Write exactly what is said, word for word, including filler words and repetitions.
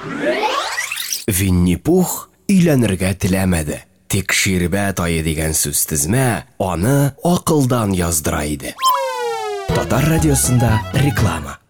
Винни-Пух өйләнергә теләмәде. Тик Ширбәт айы дигән сүз тезмә аны акылдан яздыра иде. Татар радиосында реклама.